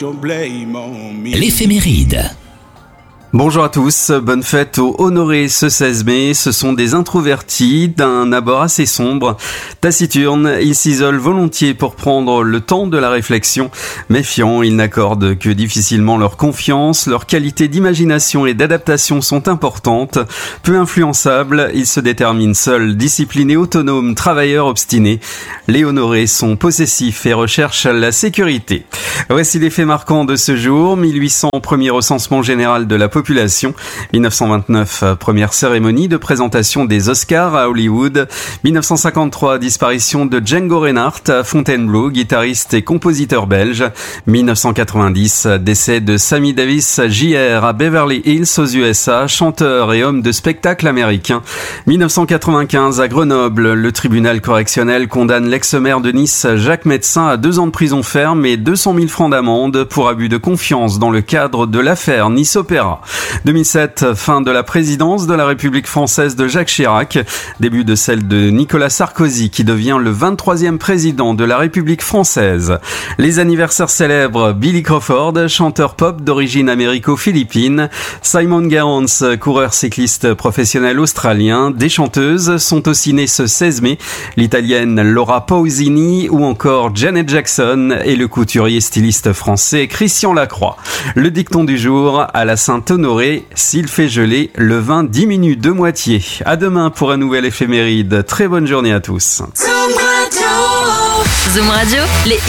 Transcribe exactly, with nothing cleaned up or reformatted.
L'éphéméride. Bonjour à tous, bonne fête aux honorés ce seize mai. Ce sont des introvertis d'un abord assez sombre. Taciturnes, ils s'isolent volontiers pour prendre le temps de la réflexion. Méfiants, ils n'accordent que difficilement leur confiance. Leurs qualités d'imagination et d'adaptation sont importantes. Peu influençables, ils se déterminent seuls, disciplinés, autonomes, travailleurs obstinés. Les honorés sont possessifs et recherchent la sécurité. Voici les faits marquants de ce jour. mille huit cents, premier recensement général de la population. dix-neuf cent vingt-neuf, première cérémonie de présentation des Oscars à Hollywood. dix-neuf cent cinquante-trois, disparition de Django Reinhardt à Fontainebleau, guitariste et compositeur belge. dix-neuf cent quatre-vingt-dix, décès de Sammy Davis J R à Beverly Hills aux U S A, chanteur et homme de spectacle américain. dix-neuf cent quatre-vingt-quinze, à Grenoble, le tribunal correctionnel condamne l'ex-maire de Nice Jacques Médecin à deux ans de prison ferme et deux cent mille francs d'amende pour abus de confiance dans le cadre de l'affaire Nice Opéra. deux mille sept, fin de la présidence de la République française de Jacques Chirac, début de celle de Nicolas Sarkozy qui devient le vingt-troisième président de la République française. Les anniversaires célèbres: Billy Crawford, chanteur pop d'origine américo-philippine, Simon Gerrans, coureur cycliste professionnel australien. Des chanteuses sont aussi nées ce seize mai, l'italienne Laura Pausini ou encore Janet Jackson et le couturier styliste français Christian Lacroix. Le dicton du jour: à la Saint-Honoré, s'il fait geler, le vin diminue de moitié. À demain pour un nouvel éphéméride. Très bonne journée à tous. Zoom Radio, Zoom Radio, les